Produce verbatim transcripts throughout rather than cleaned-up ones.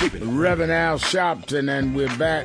Reverend Al Sharpton, and we're back.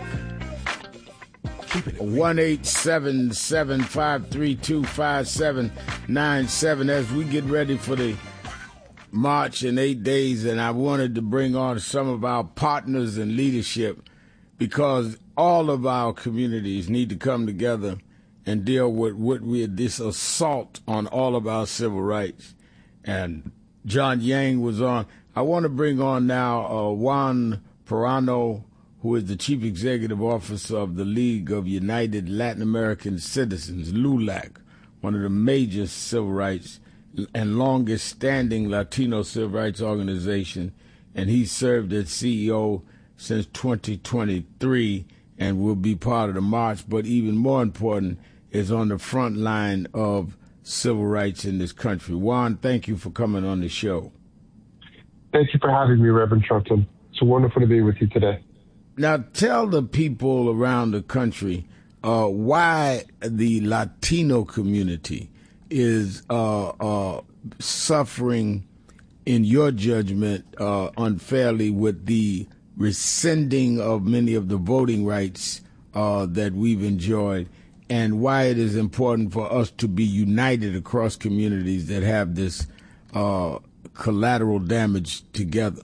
one eight seven seven, five three two, five seven nine seven as we get ready for the march in eight days. And I wanted to bring on some of our partners in leadership because all of our communities need to come together and deal with what we this assault on all of our civil rights. And John Yang was on. I want to bring on now uh, Juan Perano, who is the Chief Executive Officer of the League of United Latin American Citizens, LULAC, one of the major civil rights and longest-standing Latino civil rights organization. And he served as C E O since twenty twenty-three and will be part of the march. But even more important, is on the front line of civil rights in this country. Juan, thank you for coming on the show. Thank you for having me, Reverend Sharpton. It's wonderful to be with you today. Now, tell the people around the country uh, why the Latino community is uh, uh, suffering, in your judgment, uh, unfairly with the rescinding of many of the voting rights uh, that we've enjoyed, and why it is important for us to be united across communities that have this uh, collateral damage together.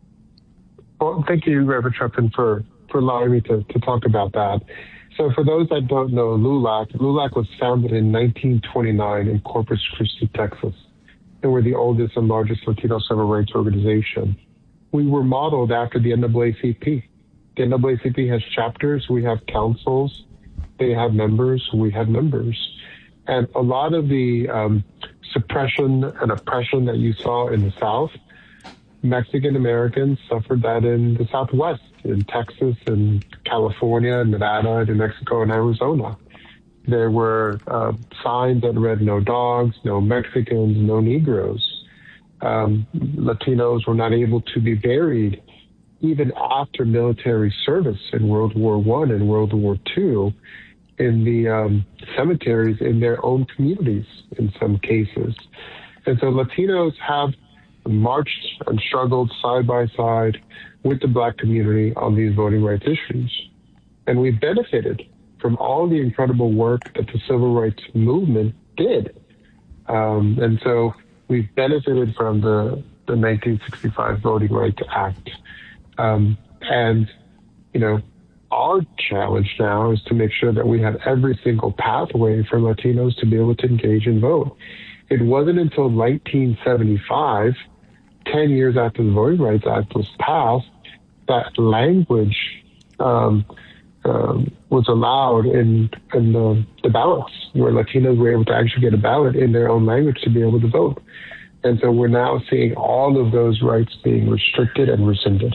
Well, thank you, Reverend Sharpton, for, for allowing me to, to talk about that. So for those that don't know LULAC, LULAC was founded in nineteen twenty-nine in Corpus Christi, Texas, and we're the oldest and largest Latino civil rights organization. We were modeled after the N double A C P. The N double A C P has chapters, we have councils, they have members, we have members. And a lot of the um, suppression and oppression that you saw in the South, Mexican Americans suffered that in the Southwest, in Texas and California, Nevada, New Mexico, and Arizona. There were uh, signs that read no dogs, no Mexicans, no Negroes. Um, Latinos were not able to be buried even after military service in World War One and World War Two in the um, cemeteries in their own communities in some cases. And so Latinos have marched and struggled side by side with the Black community on these voting rights issues. And we benefited from all the incredible work that the civil rights movement did. Um, and so we benefited from the, the nineteen sixty-five Voting Rights Act. Um, and, you know, our challenge now is to make sure that we have every single pathway for Latinos to be able to engage and vote. It wasn't until nineteen seventy-five, ten years after the Voting Rights Act was passed, that language um, um, was allowed in, in the, the ballots, where Latinos were able to actually get a ballot in their own language to be able to vote. And so we're now seeing all of those rights being restricted and rescinded.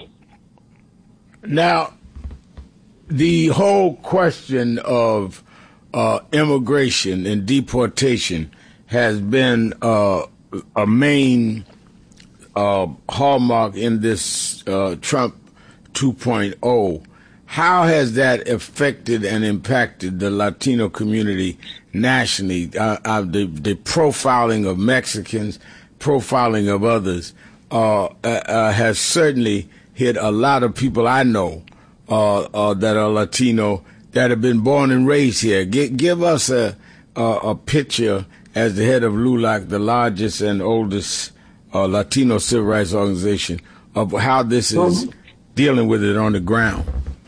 Now, the whole question of uh, immigration and deportation has been uh, a main uh, hallmark in this uh, Trump two point oh. How has that affected and impacted the Latino community nationally? Uh, uh, the, the profiling of Mexicans, profiling of others uh, uh, uh, has certainly hit a lot of people I know uh, uh, that are Latino that have been born and raised here. G- give us a, a a picture as the head of LULAC, the largest and oldest uh, Latino civil rights organization, of how this is dealing with it on the ground.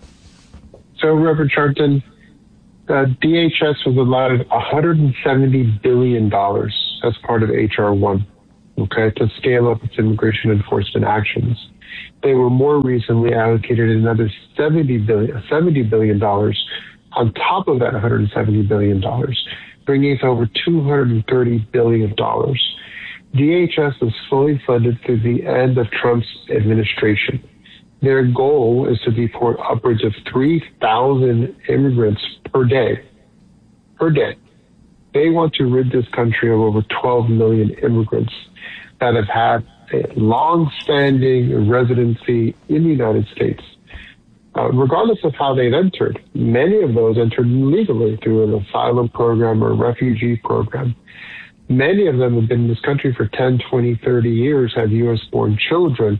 So, Reverend Sharpton, uh, D H S was allotted one hundred seventy billion dollars as part of H R one, okay, to scale up its immigration enforcement actions. They were more recently allocated another seventy billion dollars on top of that one hundred seventy billion dollars, bringing it to over two hundred thirty billion dollars. D H S is fully funded through the end of Trump's administration. Their goal is to deport upwards of three thousand immigrants per day. Per day. They want to rid this country of over twelve million immigrants that have had a long-standing residency in the United States. Uh, regardless of how they've entered, many of those entered legally through an asylum program or a refugee program. Many of them have been in this country for ten, twenty, thirty years, have U S-born children,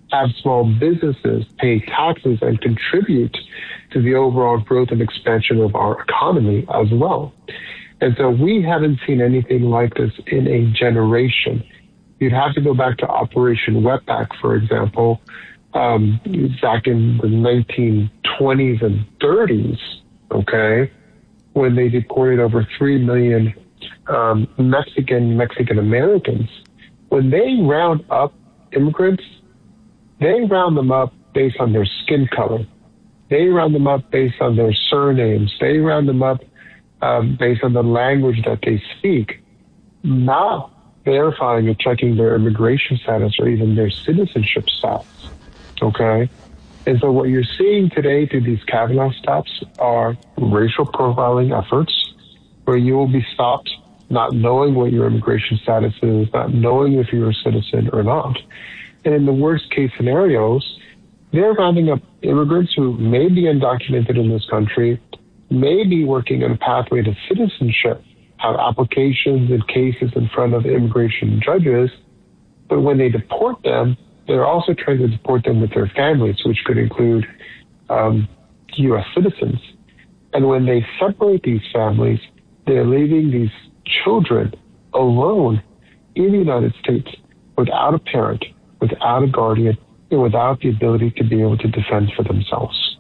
have small businesses, pay taxes, and contribute to the overall growth and expansion of our economy as well. And so we haven't seen anything like this in a generation. You'd have to go back to Operation Wetback, for example, um, back in the nineteen twenties and thirties, okay, when they deported over three million um, Mexican, Mexican-Americans. When they round up immigrants, they round them up based on their skin color. They round them up based on their surnames. They round them up um, based on the language that they speak, not verifying or checking their immigration status or even their citizenship status, okay? And so what you're seeing today through these Kavanaugh stops are racial profiling efforts where you will be stopped not knowing what your immigration status is, not knowing if you're a citizen or not. And in the worst case scenarios, they're rounding up immigrants who may be undocumented in this country, may be working on a pathway to citizenship, have applications and cases in front of immigration judges, but when they deport them, they're also trying to deport them with their families, which could include um, U S citizens. And when they separate these families, they're leaving these children alone in the United States without a parent, without a guardian, and without the ability to be able to defend for themselves.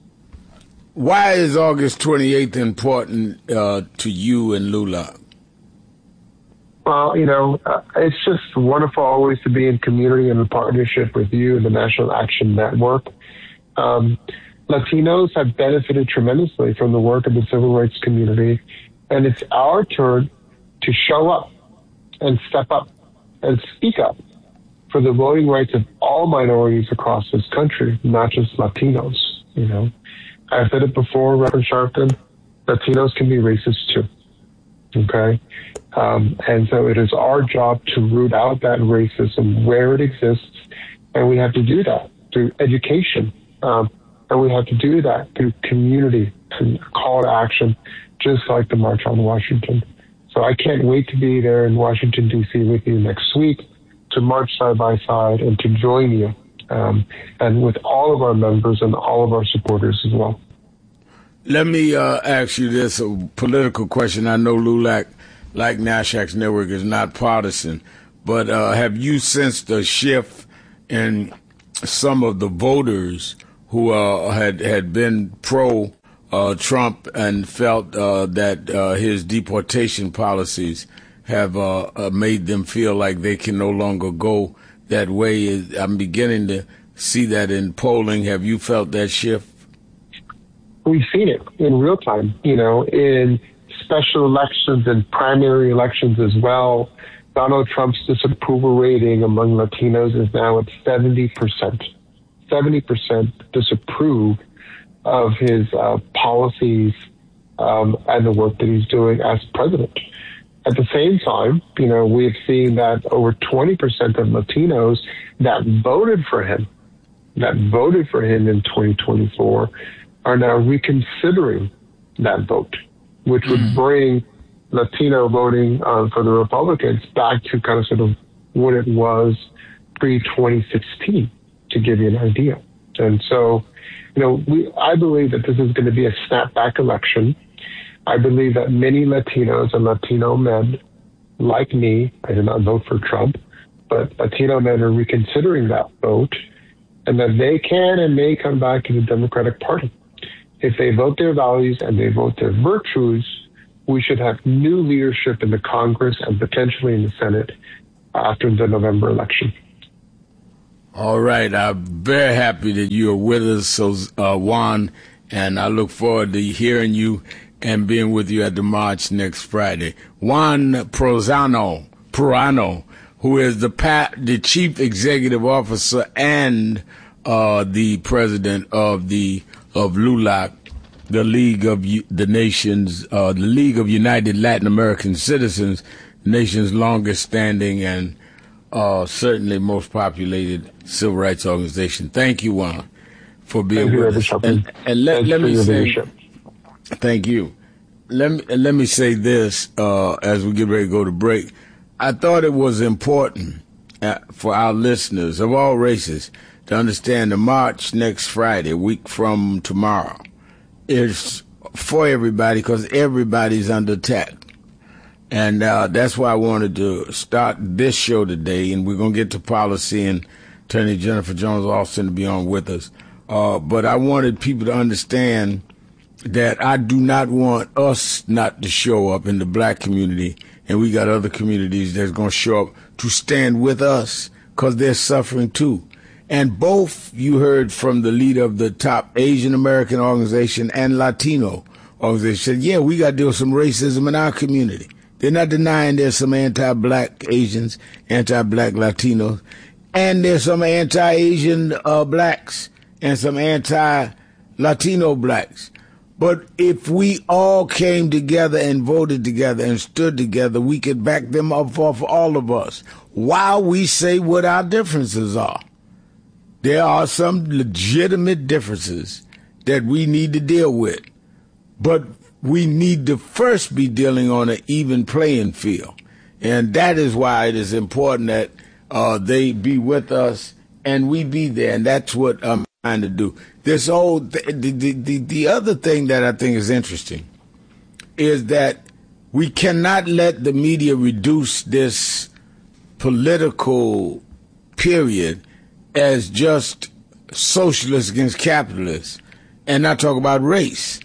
Why is August twenty-eighth important uh, to you and LULAC? Well, you know, uh, it's just wonderful always to be in community and in partnership with you and the National Action Network. Um, Latinos have benefited tremendously from the work of the civil rights community, and it's our turn to show up and step up and speak up for the voting rights of all minorities across this country, not just Latinos, you know. I've said it before, Reverend Sharpton, Latinos can be racist too, okay? Um, and so it is our job to root out that racism where it exists, and we have to do that through education, um, and we have to do that through community and call to action, just like the March on Washington. So I can't wait to be there in Washington, D C with you next week to march side by side and to join you, um, and with all of our members and all of our supporters as well. Let me uh, ask you this, a political question. I know LULAC, like National Action Network, is not partisan, but uh, have you sensed a shift in some of the voters who uh, had, had been pro uh, Trump and felt uh, that uh, his deportation policies have uh, uh, made them feel like they can no longer go that way? I'm beginning to see that in polling. Have you felt that shift? We've seen it in real time, you know, in special elections and primary elections as well. Donald Trump's disapproval rating among Latinos is now at seventy percent. seventy percent disapprove of his uh, policies um, and the work that he's doing as president. At the same time, you know, we've seen that over twenty percent of Latinos that voted for him, that voted for him in twenty twenty-four, are now reconsidering that vote, which would mm. bring Latino voting uh, for the Republicans back to kind of sort of what it was pre twenty sixteen, to give you an idea. And so, you know, we, I believe that this is going to be a snapback election. I believe that many Latinos and Latino men like me, I did not vote for Trump, but Latino men are reconsidering that vote, and that they can and may come back to the Democratic Party. If they vote their values and they vote their virtues, we should have new leadership in the Congress and potentially in the Senate after the November election. All right. I'm very happy that you are with us, so uh, Juan, and I look forward to hearing you and being with you at the march next Friday. Juan Prozano, Prano, who is the pa- the chief executive officer and uh, the president of the of LULAC, the League of U- the Nations, uh, the League of United Latin American Citizens, the nation's longest standing and uh, certainly most populated civil rights organization. Thank you, Juan, for being thank with us. And, and let, let me say, leadership. Thank you. Let me let me say this uh, as we get ready to go to break. I thought it was important uh, for our listeners of all races to understand the march next Friday, a week from tomorrow, is for everybody because everybody's under attack. And uh, that's why I wanted to start this show today, and we're going to get to policy, and Attorney Jennifer Jones-Austin to be on with us. Uh, but I wanted people to understand that I do not want us not to show up in the black community, and we got other communities that's going to show up to stand with us because they're suffering too. And both you heard from the leader of the top Asian American organization and Latino organization said, yeah, we got to deal with some racism in our community. They're not denying there's some anti-black Asians, anti-black Latinos, and there's some anti-Asian uh, blacks and some anti-Latino blacks. But if we all came together and voted together and stood together, we could back them up for, for all of us. While we say what our differences are, there are some legitimate differences that we need to deal with. But we need to first be dealing on an even playing field. And that is why it is important that uh, they be with us and we be there. And that's what I'm trying to do. This old, the, the, the, the other thing that I think is interesting is that we cannot let the media reduce this political period as just socialists against capitalists and not talk about race.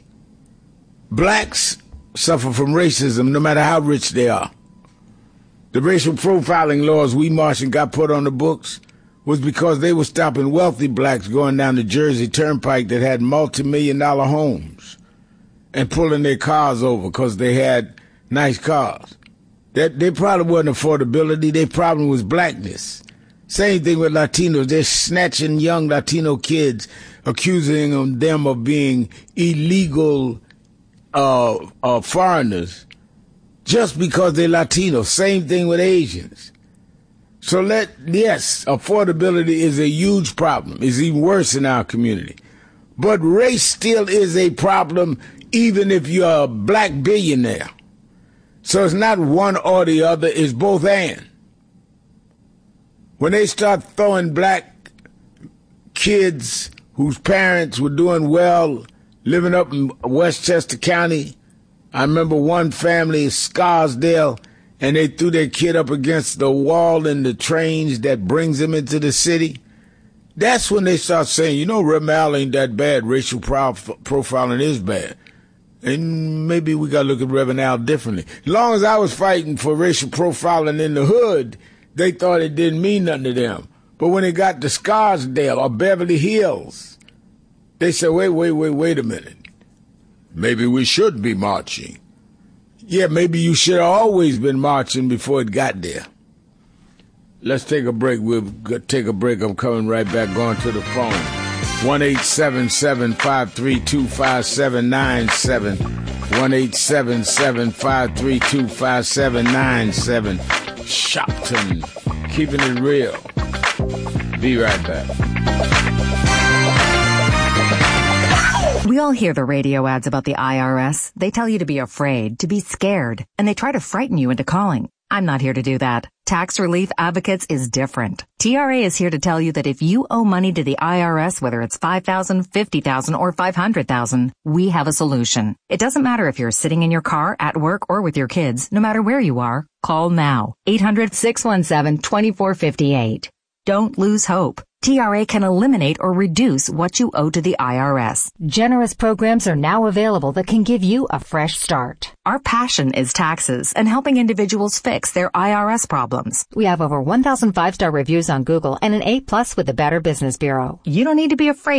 Blacks suffer from racism no matter how rich they are. The racial profiling laws we marched and got put on the books was because they were stopping wealthy blacks going down the Jersey Turnpike that had multi-million dollar homes and pulling their cars over because they had nice cars. That their problem wasn't affordability, their problem was blackness. Same thing with Latinos. They're snatching young Latino kids, accusing them of being illegal uh, uh, foreigners just because they're Latino. Same thing with Asians. So let, yes, affordability is a huge problem. It's even worse in our community. But race still is a problem even if you're a black billionaire. So it's not one or the other, it's both and. When they start throwing black kids whose parents were doing well, living up in Westchester County, I remember one family, Scarsdale, and they threw their kid up against the wall in the trains that brings them into the city. That's when they start saying, you know, Ramal ain't that bad. Racial prof- profiling is bad. And maybe we got to look at Reverend Al differently. As long as I was fighting for racial profiling in the hood, they thought it didn't mean nothing to them. But when it got to Scarsdale or Beverly Hills, they said, wait, wait, wait, wait a minute. Maybe we should be marching. Yeah, maybe you should have always been marching before it got there. Let's take a break. We'll take a break. I'm coming right back, going to the phone. one eight seven seven, five three two, five seven nine seven. one eight seven seven, five three two, five seven nine seven. Shopton, keeping it real. Be right back. We all hear the radio ads about the I R S. They tell you to be afraid, to be scared, and they try to frighten you into calling. I'm not here to do that. Tax Relief Advocates is different. T R A is here to tell you that if you owe money to the I R S, whether it's five thousand dollars, fifty thousand dollars, or five hundred thousand dollars, we have a solution. It doesn't matter if you're sitting in your car, at work, or with your kids. No matter where you are, call now. eight hundred, six one seven, two four five eight. Don't lose hope. T R A can eliminate or reduce what you owe to the I R S. Generous programs are now available that can give you a fresh start. Our passion is taxes and helping individuals fix their I R S problems. We have over one thousand five-star reviews on Google and an A plus with the Better Business Bureau. You don't need to be afraid